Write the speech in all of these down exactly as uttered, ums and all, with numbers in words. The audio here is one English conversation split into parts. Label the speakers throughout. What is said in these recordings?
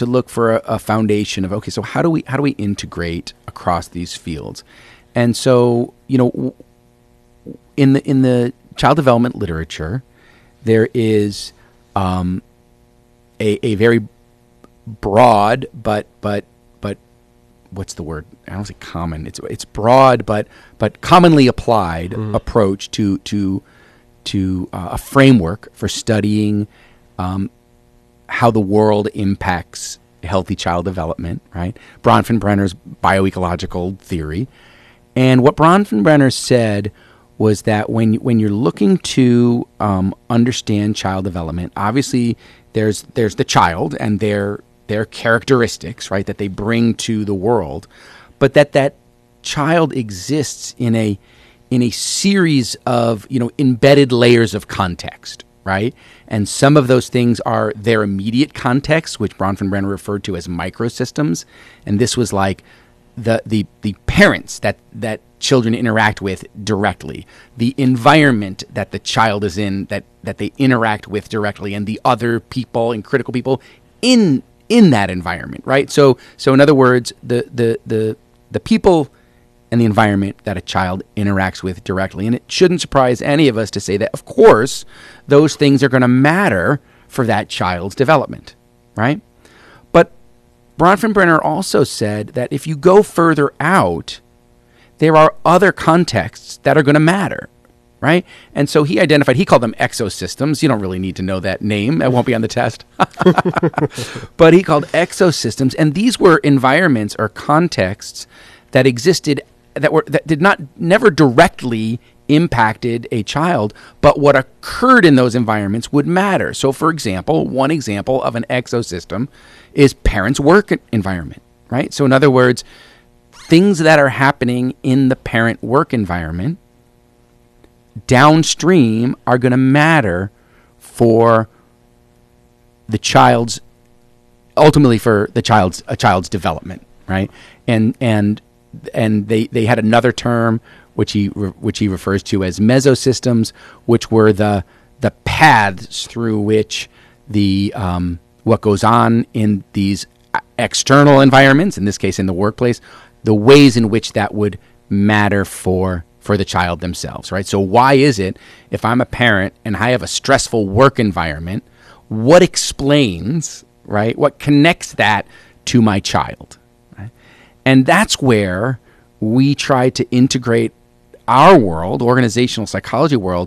Speaker 1: to look for a, a foundation of, okay, so how do we how do we integrate across these fields? And so, you know, in the in the child development literature, there is um, a a very broad, but but but what's the word? I don't say common. It's it's broad, but but commonly applied mm. approach to to to uh, a framework for studying um, how the world impacts healthy child development. Right, Bronfenbrenner's bioecological theory, and what Bronfenbrenner said was that when when you're looking to um, understand child development, obviously there's there's the child and their their characteristics, right, that they bring to the world, but that that child exists in a in a series of, you know, embedded layers of context, right? And some of those things are their immediate context, which Bronfenbrenner referred to as microsystems, and this was like the the the parents that that children interact with directly, the environment that the child is in that that they interact with directly, and the other people and critical people in in that environment, right? So so in other words, the the the the people and the environment that a child interacts with directly. And it shouldn't surprise any of us to say that, of course, those things are going to matter for that child's development, right? But Bronfenbrenner also said that if you go further out, there are other contexts that are going to matter, right? And so he identified, he called them exosystems. You don't really need to know that name. It won't be on the test. But he called exosystems. And these were environments or contexts that existed, that were that did not, never directly impacted a child, but what occurred in those environments would matter. So, for example, one example of an exosystem is parents' work environment, right? So in other words, things that are happening in the parent work environment downstream are going to matter for the child's, ultimately for the child's, a child's development, right? And and and they, they had another term which he re, which he refers to as mesosystems, which were the the paths through which the um, what goes on in these external environments, in this case in the workplace, the ways in which that would matter for for the child themselves, right? So why is it, if I'm a parent and I have a stressful work environment, what explains, right, what connects that to my child? Right? And that's where we try to integrate our world, organizational psychology world,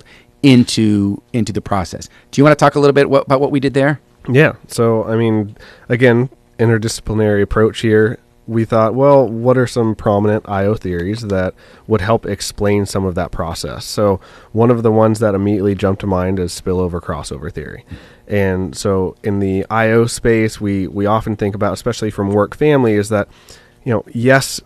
Speaker 1: into into the process. Do you want to talk a little bit what, about what we did there?
Speaker 2: Yeah. So, I mean, again, interdisciplinary approach here. We thought, well, what are some prominent I O theories that would help explain some of that process? So one of the ones that immediately jumped to mind is spillover crossover theory. And so in the I O space, we, we often think about, especially from work family, is that, you know, yes,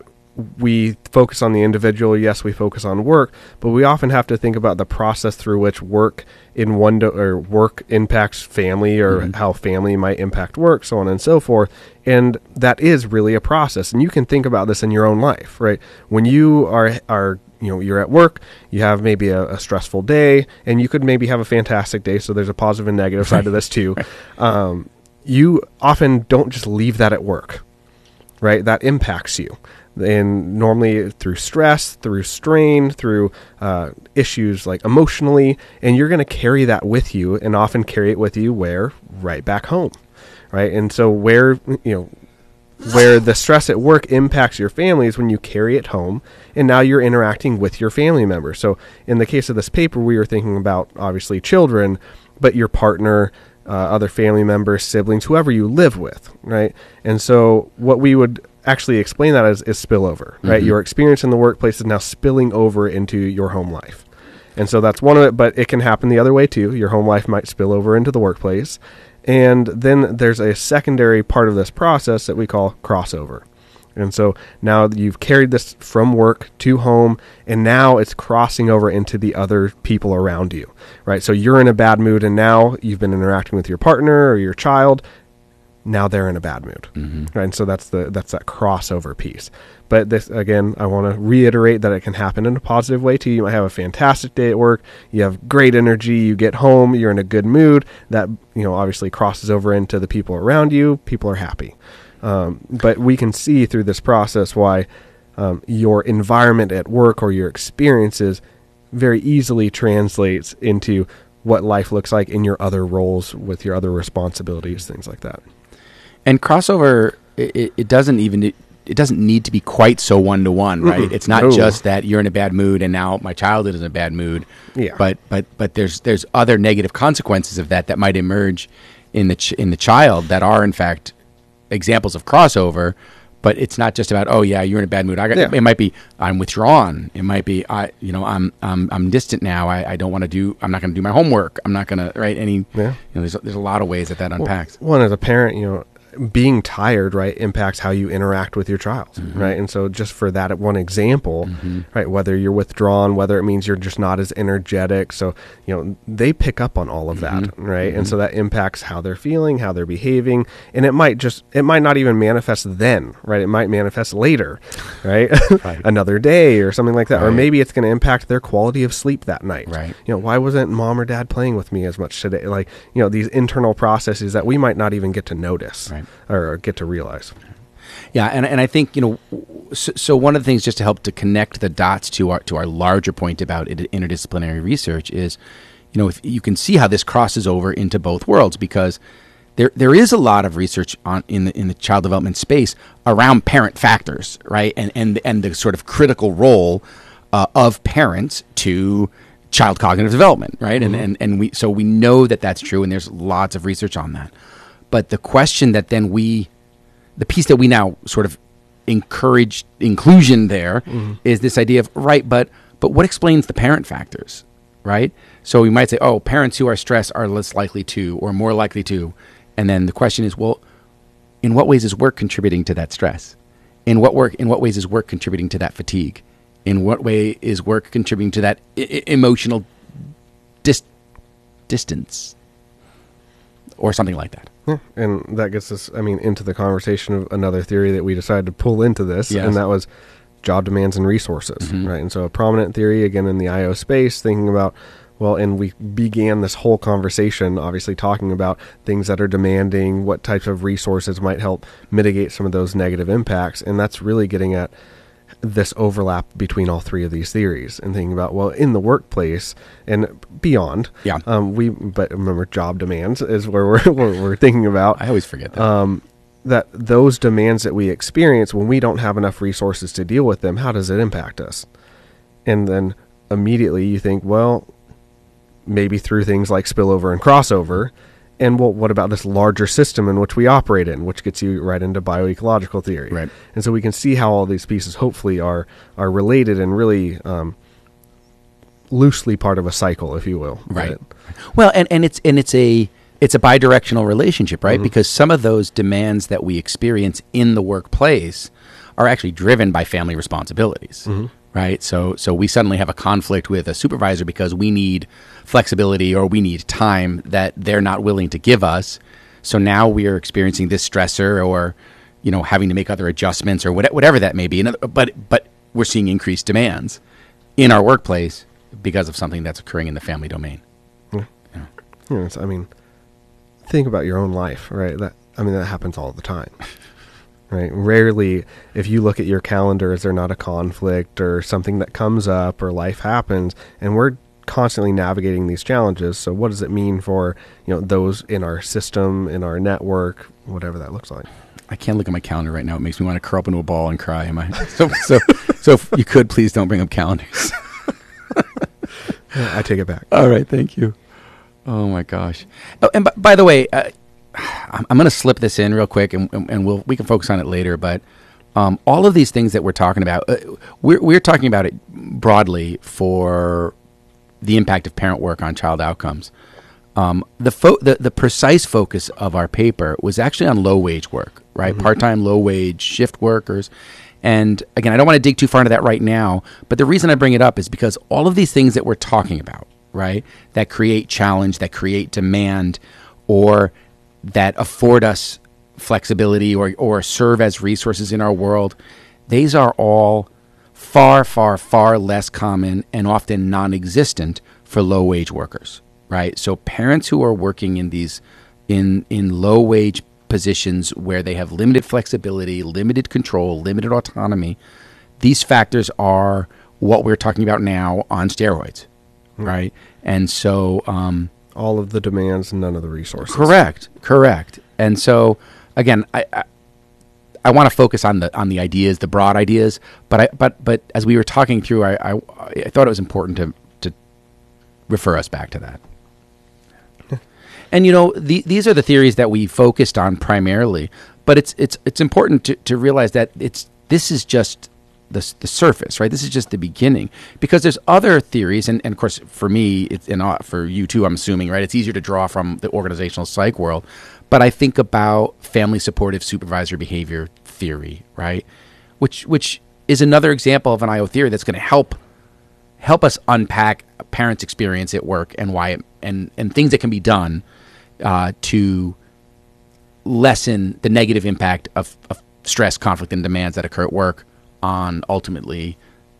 Speaker 2: we focus on the individual, yes, we focus on work, but we often have to think about the process through which work in one do- or work impacts family, or mm-hmm. how family might impact work, so on and so forth. And that is really a process. And you can think about this in your own life, right? When you are are you know, you're at work, you have maybe a, a stressful day, and you could maybe have a fantastic day. So there's a positive and negative side to this too. Um, you often don't just leave that at work, right? That impacts you. And normally through stress, through strain, through uh, issues like emotionally, and you're going to carry that with you, and often carry it with you where? Right back home, right? And so where, you know, where the stress at work impacts your family is when you carry it home, and now you're interacting with your family members. So in the case of this paper, we were thinking about obviously children, but your partner, uh, other family members, siblings, whoever you live with, right? And so what we would actually explain that as is spillover, right? Mm-hmm. Your experience in the workplace is now spilling over into your home life. And so that's one of it, but it can happen the other way too. Your home life might spill over into the workplace. And then there's a secondary part of this process that we call crossover. And so now you've carried this from work to home, and now it's crossing over into the other people around you, right? So you're in a bad mood, and now you've been interacting with your partner or your child. now they're in a bad mood.
Speaker 1: Mm-hmm.
Speaker 2: Right? And so that's the that's that crossover piece. But this, again, I want to reiterate that it can happen in a positive way too. You might have a fantastic day at work. You have great energy. You get home. You're in a good mood. That, you know, obviously crosses over into the people around you. People are happy. Um, but we can see through this process why um, your environment at work or your experiences very easily translates into what life looks like in your other roles with your other responsibilities, things like that.
Speaker 1: And crossover, it, it doesn't even... It, it doesn't need to be quite so one-to-one, right?
Speaker 2: Mm-mm.
Speaker 1: It's not
Speaker 2: No.
Speaker 1: just that you're in a bad mood and now my child is in a bad mood.
Speaker 2: Yeah.
Speaker 1: But but but there's there's other negative consequences of that that might emerge in the ch- in the child that are in fact examples of crossover. But it's not just about, oh yeah, you're in a bad mood. I got,
Speaker 2: Yeah.
Speaker 1: It might be I'm withdrawn. It might be I you know I'm I'm I'm distant now. I, I don't want to do. I'm not going to do my homework. I'm not going to right any.
Speaker 2: Yeah.
Speaker 1: You know, there's there's a lot of ways that that unpacks.
Speaker 2: One, as a parent, you know, being tired, right, impacts how you interact with your child,
Speaker 1: Mm-hmm.
Speaker 2: right? And so just for that one example, right, whether you're withdrawn, whether it means you're just not as energetic. So, you know, they pick up on all of that,
Speaker 1: Mm-hmm.
Speaker 2: right? And so that impacts how they're feeling, how they're behaving. And it might just, it might not even manifest then, right? It might manifest later, right?
Speaker 1: Right.
Speaker 2: Another day or something like that. Or
Speaker 1: Right.
Speaker 2: maybe it's going to impact their quality of sleep that night.
Speaker 1: Right.
Speaker 2: You know, why wasn't mom or dad playing with me as much today? Like, you know, these internal processes that we might not even get to notice.
Speaker 1: Right.
Speaker 2: Or get to realize.
Speaker 1: Yeah, and and I think, you know, so, so one of the things just to help to connect the dots to our to our larger point about it, interdisciplinary research is, you know, if you can see how this crosses over into both worlds, because there there is a lot of research on in the in the child development space around parent factors, right, and and and the sort of critical role uh, of parents to child cognitive development, right,
Speaker 2: Mm-hmm.
Speaker 1: and and and we so we know that that's true, and there's lots of research on that. But the question that then we, the piece that we now sort of encourage inclusion there
Speaker 2: Mm-hmm.
Speaker 1: is this idea of, right, but but what explains the parent factors, right? So we might say, oh, parents who are stressed are less likely to or more likely to. And then the question is, well, in what ways is work contributing to that stress? In what work? In what ways is work contributing to that fatigue? In what way is work contributing to that I- I- emotional dis- distance or something like that?
Speaker 2: Yeah. And that gets us, I mean, into the conversation of another theory that we decided to pull into this,
Speaker 1: Yes.
Speaker 2: and that was job demands and resources,
Speaker 1: Mhm.
Speaker 2: right? And so a prominent theory, again, in the I O space, thinking about, well, and we began this whole conversation, obviously talking about things that are demanding, what types of resources might help mitigate some of those negative impacts, and that's really getting at this overlap between all three of these theories and thinking about, well, in the workplace and beyond,
Speaker 1: Yeah.
Speaker 2: um, we, but remember, job demands is where we're, where we're thinking about.
Speaker 1: I always forget that.
Speaker 2: Um, that those demands that we experience when we don't have enough resources to deal with them, how does it impact us? And then immediately you think, well, maybe through things like spillover and crossover. And well, what about this larger system in which we operate in, which gets you right into bioecological theory.
Speaker 1: Right.
Speaker 2: And so we can see how all these pieces hopefully are, are related and really um, loosely part of a cycle, if you will.
Speaker 1: Right.
Speaker 2: But-
Speaker 1: Well, and, and it's and it's a it's a bidirectional relationship, right?
Speaker 2: Mhm.
Speaker 1: Because some of those demands that we experience in the workplace are actually driven by family responsibilities,
Speaker 2: Mhm.
Speaker 1: right? So so we suddenly have a conflict with a supervisor because we need flexibility or we need time that they're not willing to give us. So now we are experiencing this stressor, or you know, having to make other adjustments or what- whatever that may be. And, but but we're seeing increased demands in our workplace because of something that's occurring in the family domain.
Speaker 2: Yeah. You know, it's, I mean, think about your own life, right? That I mean, that happens all the time, right? Rarely, if you look at your calendar, is there not a conflict or something that comes up or life happens, and we're constantly navigating these challenges. So, what does it mean for you know those in our system, in our network, whatever that looks like?
Speaker 1: I can't look at my calendar right now. It makes me want to curl up into a ball and cry. Am I? So, so, so if you could please don't bring up calendars.
Speaker 2: I take it back.
Speaker 1: All right, thank you. Oh my gosh! Oh, and b- by the way, uh, I'm, I'm going to slip this in real quick, and, and, and we'll we can focus on it later. But um, all of these things that we're talking about, uh, we're we're talking about it broadly for the impact of parent work on child outcomes. Um, the, fo- the the precise focus of our paper was actually on low wage work, right?
Speaker 2: Mhm.
Speaker 1: Part-time, low wage shift workers. And again, I don't want to dig too far into that right now, but the reason I bring it up is because all of these things that we're talking about, right, that create challenge, that create demand, or that afford us flexibility or, or serve as resources in our world, these are all far, far, far less common and often non-existent for low-wage workers, right? So parents who are working in these in in low-wage positions where they have limited flexibility, limited control, limited autonomy, these factors are what we're talking about now on steroids, mm. right? And so um,
Speaker 2: all of the demands, none of the resources.
Speaker 1: Correct, correct. And so again, I. I I want to focus on the on the ideas, the broad ideas, but I but but as we were talking through, I I, I thought it was important to to refer us back to that. And you know, the, these are the theories that we focused on primarily, but it's it's it's important to, to realize that it's this is just the the surface, right? This is just the beginning, because there's other theories, and, and of course for me, it's and for you too, I'm assuming, right? It's easier to draw from the organizational psych world. But I think about family supportive supervisory behavior theory, right? Which which is another example of an I O theory that's going to help help us unpack a parent's experience at work and why it, and and things that can be done uh, to lessen the negative impact of, of stress, conflict, and demands that occur at work on ultimately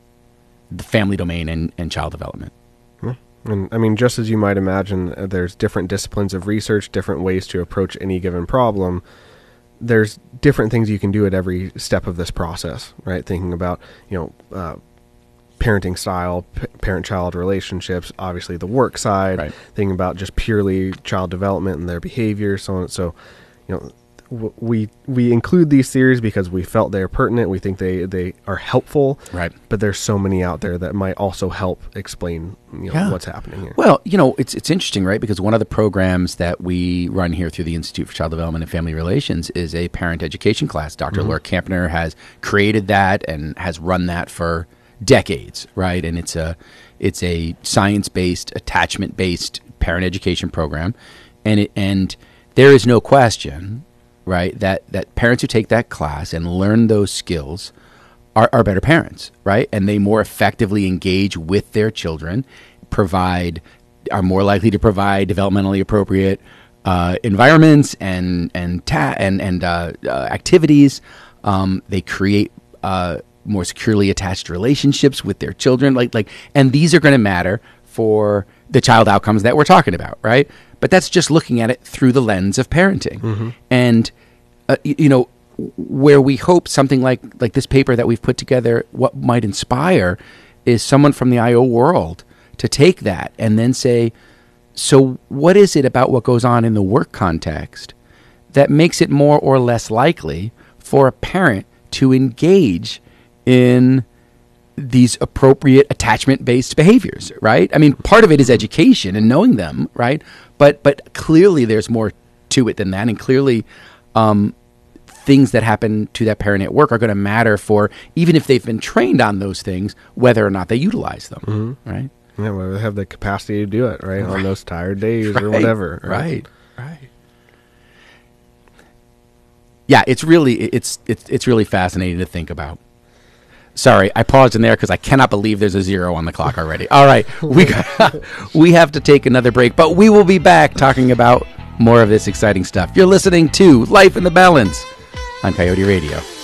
Speaker 1: the family domain and, and child development.
Speaker 2: And I mean, just as you might imagine, uh, there's different disciplines of research, different ways to approach any given problem. There's different things you can do at every step of this process, right? Thinking about, you know, uh, parenting style, p- parent-child relationships, obviously the work side,
Speaker 1: right.
Speaker 2: Thinking about just purely child development and their behavior, so on. So, you know, w- we we include these theories because we felt they're pertinent. We think they, they are helpful,
Speaker 1: right?
Speaker 2: But there's so many out there that might also help explain, you know,
Speaker 1: yeah.
Speaker 2: what's happening here.
Speaker 1: Well, you know, it's it's interesting, right? Because one of the programs that we run here through the Institute for Child Development and Family Relations is a parent education class. Doctor Mm-hmm. Laura Kampner has created that and has run that for decades, right? And it's a it's a science-based, attachment-based parent education program, and it and there is no question, right, that that parents who take that class and learn those skills are, are better parents, right? And they more effectively engage with their children, provide are more likely to provide developmentally appropriate uh, environments and and ta- and and uh, uh, activities. Um, they create uh, more securely attached relationships with their children, like like, and these are going to matter for the child outcomes that we're talking about, right? But that's just looking at it through the lens of parenting, mm-hmm. and uh, you, you know, where we hope something like like this paper that we've put together, what might inspire is someone from the I O world to take that and then say, so what is it about what goes on in the work context that makes it more or less likely for a parent to engage in these appropriate attachment-based behaviors, right? I mean, part of it is education and knowing them, right? But but clearly there's more to it than that, and clearly um, things that happen to that parent at work are going to matter for, even if they've been trained on those things, whether or not they utilize them, mm-hmm. right?
Speaker 2: Yeah, well, they have the capacity to do it, right, right. on those tired days
Speaker 1: right.
Speaker 2: or whatever.
Speaker 1: Right, right. right. Yeah, it's really it's it's it's really fascinating to think about. Sorry, I paused in there because I cannot believe there's a zero on the clock already. All right, we got, we have to take another break, but we will be back talking about more of this exciting stuff. You're listening to Life in the Balance on Coyote Radio.